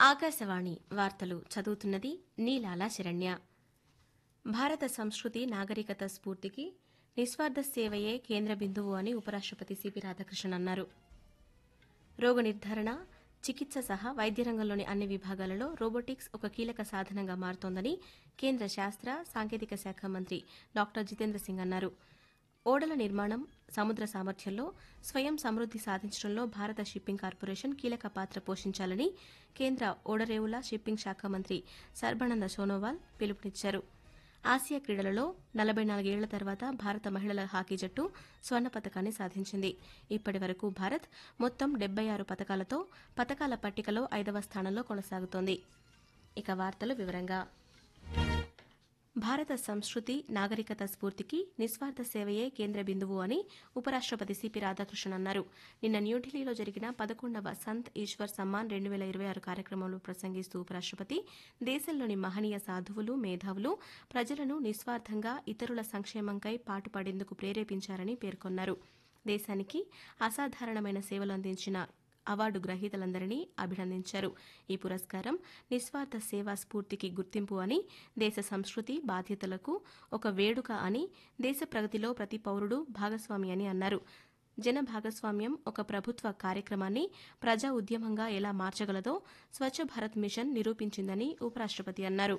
ఆకాశవాణి వార్తలు చదువుతున్నది నీలాల శరణ్య. భారత సంస్కృతి నాగరికత స్ఫూర్తికి నిస్వార్థ సేవయే కేంద్ర బిందువు అని ఉపరాష్టపతి సిపి రాధాకృష్ణన్ అన్నారు. రోగ నిర్ధారణ, చికిత్స సహా వైద్య రంగంలోని అన్ని విభాగాలలో రోబోటిక్స్ ఒక కీలక సాధనంగా మారుతోందని కేంద్ర శాస్త్ర సాంకేతిక శాఖ మంత్రి డాక్టర్ జితేంద్ర సింగ్ అన్నారు. ఓడల నిర్మాణం, సముద్ర సామర్థ్యంలో స్వయం సమృద్ది సాధించడంలో భారత షిప్పింగ్ కార్పొరేషన్ కీలక పాత్ర పోషించాలని కేంద్ర ఓడరేవుల షిప్పింగ్ శాఖ మంత్రి సర్బానంద సోనోవాల్ పిలుపునిచ్చారు. ఆసియా క్రీడలలో 44 ఏళ్ల తర్వాత భారత మహిళల హాకీ జట్టు స్వర్ణ పతకాన్ని సాధించింది. ఇప్పటి వరకు భారత్ మొత్తం 76 పతకాలతో పతకాల పట్టికలో 5వ స్థానంలో కొనసాగుతోంది. ఇక వార్తలు వివరంగా. భారత సంస్కృతి నాగరికత స్ఫూర్తికి నిస్వార్థ సేవయే కేంద్ర బిందువు అని ఉపరాష్టపతి సిపి రాధాకృష్ణన్ అన్నారు. నిన్న న్యూఢిల్లీలో జరిగిన 11వ సంత్ ఈశ్వర్ సమ్మాన్ 2026 కార్యక్రమంలో ప్రసంగిస్తూ ఉపరాష్టపతి దేశంలోని మహనీయ సాధువులు, మేధావులు ప్రజలను నిస్వార్థంగా ఇతరుల సంక్షేమంకై పాటుపడేందుకు ప్రేరేపించారని పేర్కొన్నారు. దేశానికి అసాధారణమైన సేవలు అందించిన అవార్డు గ్రహీతలందరినీ అభినందించారు. ఈ పురస్కారం నిస్వార్థ సేవా స్ఫూర్తికి గుర్తింపు అని, దేశ సంస్కృతి బాధ్యతలకు ఒక వేడుక అని, దేశ ప్రగతిలో ప్రతి పౌరుడు భాగస్వామి అని అన్నారు. జన భాగస్వామ్యం ఒక ప్రభుత్వ కార్యక్రమాన్ని ప్రజా ఉద్యమంగా ఎలా మార్చగలదో స్వచ్ఛ భారత్ మిషన్ నిరూపించిందని ఉపరాష్టపతి అన్నారు.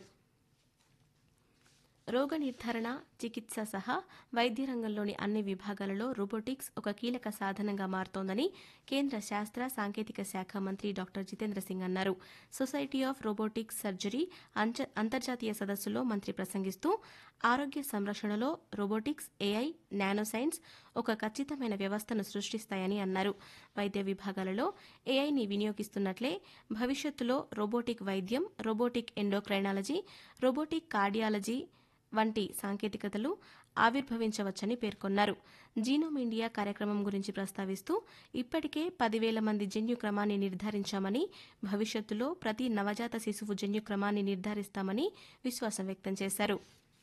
రోగ నిర్ధారణ, చికిత్స సహా వైద్య రంగంలోని అన్ని విభాగాలలో రోబోటిక్స్ ఒక కీలక సాధనంగా మారుతోందని కేంద్ర శాస్త్ర సాంకేతిక శాఖ మంత్రి డాక్టర్ జితేంద్ర సింగ్ అన్నారు. సొసైటీ ఆఫ్ రోబోటిక్స్ సర్జరీ అంతర్జాతీయ సదస్సులో మంత్రి ప్రసంగిస్తూ ఆరోగ్య సంరక్షణలో రోబోటిక్స్, ఏఐ, నానో సైన్స్ ఒక ఖచ్చితమైన వ్యవస్థను సృష్టిస్తాయని అన్నారు. వైద్య విభాగాలలో ఏఐని వినియోగిస్తున్నట్లే భవిష్యత్తులో రోబోటిక్ వైద్యం, రోబోటిక్ ఎండోక్రైనాలజీ, రోబోటిక్ కార్డియాలజీ వంటి సాంకేతికతలు ఆవిర్భవించవచ్చని పేర్కొన్నారు. జీనోమ్ ఇండియా కార్యక్రమం గురించి ప్రస్తావిస్తూ ఇప్పటికే 10,000 మంది జన్యు క్రమాన్ని నిర్ధారించామని, భవిష్యత్తులో ప్రతి నవజాత శిశువు జన్యు క్రమాన్ని నిర్ధారిస్తామని విశ్వాసం వ్యక్తం చేశారు.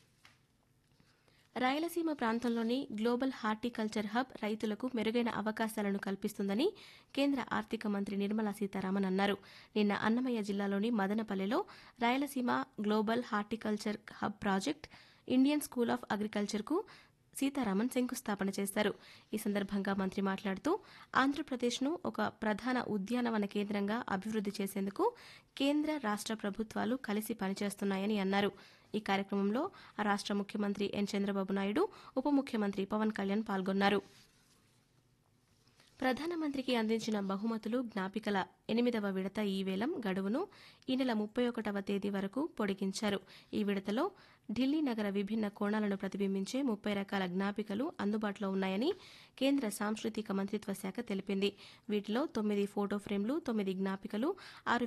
రాయలసీమ ప్రాంతంలోని గ్లోబల్ హార్టికల్చర్ హబ్ రైతులకు మెరుగైన అవకాశాలను కల్పిస్తుందని కేంద్ర ఆర్థిక మంత్రి నిర్మలా సీతారామన్ అన్నారు. నిన్న అన్నమయ్య జిల్లాలోని మదనపల్లెలో Rayalaseema global horticulture hub project, Indian school of అగ్రికల్చర్కు Sitharaman శంకుస్థాపన చేశారు. ఈ సందర్భంగా మంత్రి మాట్లాడుతూ ఆంధ్రప్రదేశ్ను ఒక ప్రధాన ఉద్యానవన కేంద్రంగా అభివృద్ది చేసేందుకు కేంద్ర, రాష్ట ప్రభుత్వాలు కలిసి పనిచేస్తున్నాయని అన్నారు. ఈ కార్యక్రమంలో ఆ రాష్ట ముఖ్యమంత్రి ఎన్ చంద్రబాబు నాయుడు, ఉప ముఖ్యమంత్రి పవన్ కళ్యాణ్ పాల్గొన్నారు. ప్రధానమంత్రికి అందించిన బహుమతులు, జ్ఞాపికల 8వ విడత ఈ వేలం గడువును ఈ నెల 31వ తేదీ వరకు పొడిగించారు. ఈ విడతలో ఢిల్లీ నగర విభిన్న కోణాలను ప్రతిబింబించే 30 రకాల జ్ఞాపికలు అందుబాటులో ఉన్నాయని కేంద్ర సాంస్కృతిక మంత్రిత్వ శాఖ తెలిపింది. వీటిలో 9 ఫోటో ఫ్రేమ్లు, 9 జ్ఞాపికలు, 6